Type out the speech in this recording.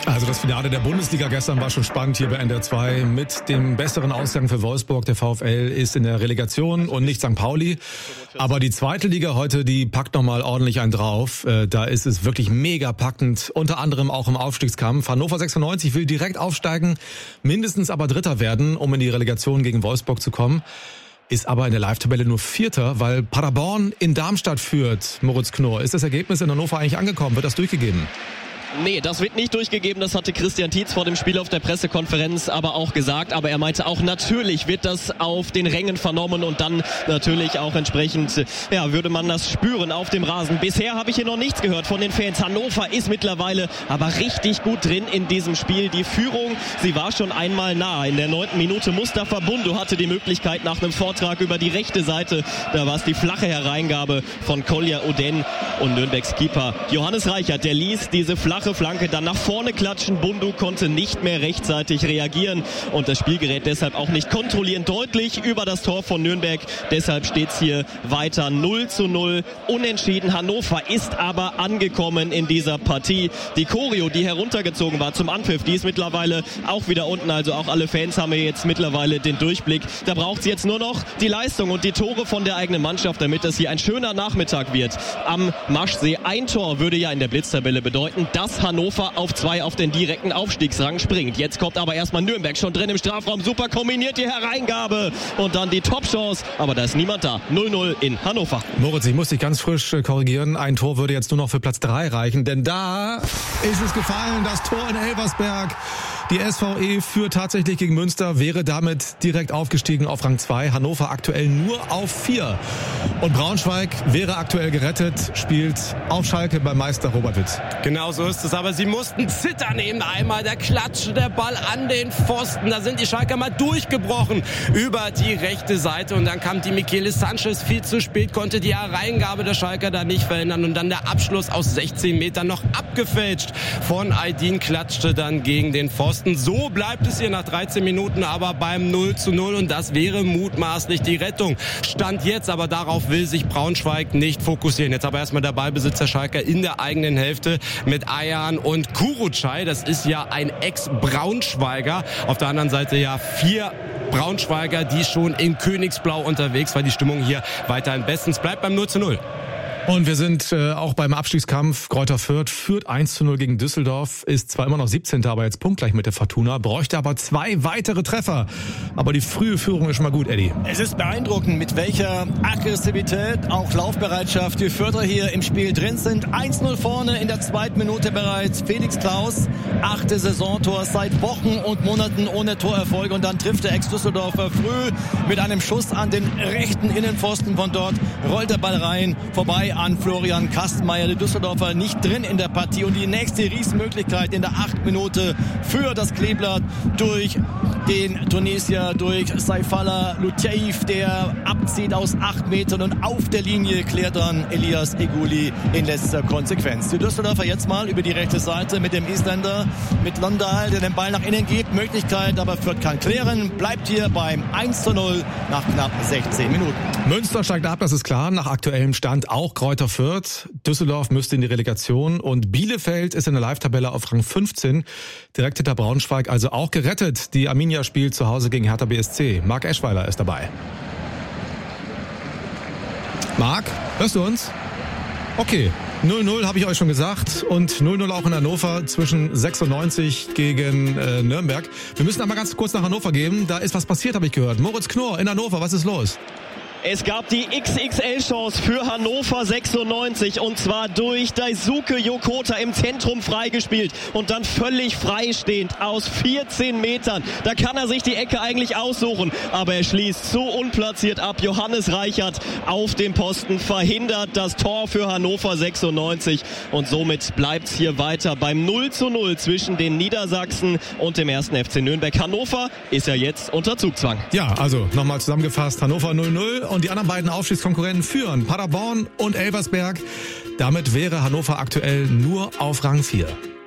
Also das Finale der Bundesliga gestern war schon spannend hier bei NDR 2 mit dem besseren Ausgang für Wolfsburg. Der VfL ist in der Relegation und nicht St. Pauli. Aber die zweite Liga heute, die packt nochmal ordentlich einen drauf. Da ist es wirklich mega packend, unter anderem auch im Aufstiegskampf. Hannover 96 will direkt aufsteigen, mindestens aber Dritter werden, um in die Relegation gegen Wolfsburg zu kommen. Ist aber in der Live-Tabelle nur Vierter, weil Paderborn in Darmstadt führt. Moritz Knorr, ist das Ergebnis in Hannover eigentlich angekommen? Wird das durchgegeben? Nee, das wird nicht durchgegeben, das hatte Christian Tietz vor dem Spiel auf der Pressekonferenz aber auch gesagt, aber er meinte auch, natürlich wird das auf den Rängen vernommen und dann natürlich auch entsprechend, ja, würde man das spüren auf dem Rasen. Bisher habe ich hier noch nichts gehört von den Fans. Hannover ist mittlerweile aber richtig gut drin in diesem Spiel. Die Führung, sie war schon einmal nah. In der 9. Minute Mustafa Bundu hatte die Möglichkeit nach einem Vortrag über die rechte Seite, da war es die flache Hereingabe von Kolja Oden und Nürnbergs Keeper Johannes Reichert, der ließ diese flache Flanke dann nach vorne klatschen. Bundu konnte nicht mehr rechtzeitig reagieren und das Spielgerät deshalb auch nicht kontrollieren. Deutlich über das Tor von Nürnberg. Deshalb steht es hier weiter 0:0. Unentschieden. Hannover ist aber angekommen in dieser Partie. Die Choreo, die heruntergezogen war zum Anpfiff, die ist mittlerweile auch wieder unten. Also auch alle Fans haben hier jetzt mittlerweile den Durchblick. Da braucht es jetzt nur noch die Leistung und die Tore von der eigenen Mannschaft, damit das hier ein schöner Nachmittag wird am Maschsee. Ein Tor würde ja in der Blitztabelle bedeuten, dass Hannover auf 2 auf den direkten Aufstiegsrang springt. Jetzt kommt aber erstmal Nürnberg schon drin im Strafraum. Super kombiniert die Hereingabe und dann die Top-Chance. Aber da ist niemand da. 0:0 in Hannover. Moritz, ich muss dich ganz frisch korrigieren. Ein Tor würde jetzt nur noch für Platz 3 reichen, denn da ist es gefallen, das Tor in Elversberg. Die SVE führt tatsächlich gegen Münster, wäre damit direkt aufgestiegen auf Rang 2. Hannover aktuell nur auf 4. Und Braunschweig wäre aktuell gerettet, spielt auf Schalke beim Meister Robert Witt. Genau so ist es, aber sie mussten zittern eben einmal. Der klatschte der Ball an den Pfosten. Da sind die Schalker mal durchgebrochen über die rechte Seite. Und dann kam die Michele Sanchez viel zu spät, konnte die Hereingabe der Schalker da nicht verhindern. Und dann der Abschluss aus 16 Metern noch abgefälscht von Aydin, klatschte dann gegen den Pfosten. So bleibt es hier nach 13 Minuten aber beim 0:0 und das wäre mutmaßlich die Rettung. Stand jetzt, aber darauf will sich Braunschweig nicht fokussieren. Jetzt aber erstmal der Ballbesitzer Schalker in der eigenen Hälfte mit Ayan und Kurucay. Das ist ja ein Ex-Braunschweiger. Auf der anderen Seite ja 4 Braunschweiger, die schon in Königsblau unterwegs, weil die Stimmung hier weiterhin bestens bleibt beim 0:0. Und wir sind auch beim Abstiegskampf. Greuther Fürth führt 1:0 gegen Düsseldorf, ist zwar immer noch 17., aber jetzt punktgleich mit der Fortuna, bräuchte aber 2 weitere Treffer. Aber die frühe Führung ist schon mal gut, Eddie. Es ist beeindruckend, mit welcher Aggressivität, auch Laufbereitschaft die Fürther hier im Spiel drin sind. 1:0 vorne in der 2. Minute bereits. Felix Klaus, 8. Saisontor, seit Wochen und Monaten ohne Torerfolg. Und dann trifft der Ex-Düsseldorfer früh mit einem Schuss an den rechten Innenpfosten von dort. Rollt der Ball rein, vorbei an Florian Kastenmeier, die Düsseldorfer nicht drin in der Partie und die nächste Riesenmöglichkeit in der 8. Minute für das Kleeblatt durch den Tunesier, durch Saifallah Lutieif, der abzieht aus 8 Metern und auf der Linie klärt dann Elias Eguli in letzter Konsequenz. Die Düsseldorfer jetzt mal über die rechte Seite mit dem Isländer, mit Londahl, der den Ball nach innen gibt, Möglichkeit, aber Fürth kann klären, bleibt hier beim 1:0 nach knapp 16 Minuten. Münster steigt ab, das ist klar, nach aktuellem Stand auch Greuther Fürth. Düsseldorf müsste in die Relegation und Bielefeld ist in der Live-Tabelle auf Rang 15. Direkt hinter Braunschweig, also auch gerettet. Die Arminia spielt zu Hause gegen Hertha BSC. Marc Eschweiler ist dabei. Marc, hörst du uns? Okay, 0:0 habe ich euch schon gesagt und 0:0 auch in Hannover zwischen 96 gegen Nürnberg. Wir müssen aber ganz kurz nach Hannover gehen. Da ist was passiert, habe ich gehört. Moritz Knorr in Hannover, was ist los? Es gab die XXL-Chance für Hannover 96 und zwar durch Daisuke Yokota im Zentrum freigespielt und dann völlig freistehend aus 14 Metern. Da kann er sich die Ecke eigentlich aussuchen, aber er schließt so unplatziert ab. Johannes Reichert auf dem Posten verhindert das Tor für Hannover 96 und somit bleibt es hier weiter beim 0:0 zwischen den Niedersachsen und dem 1. FC Nürnberg. Hannover ist ja jetzt unter Zugzwang. Ja, also nochmal zusammengefasst, Hannover 0:0. Und die anderen beiden Aufstiegskonkurrenten führen Paderborn und Elversberg. Damit wäre Hannover aktuell nur auf Rang 4.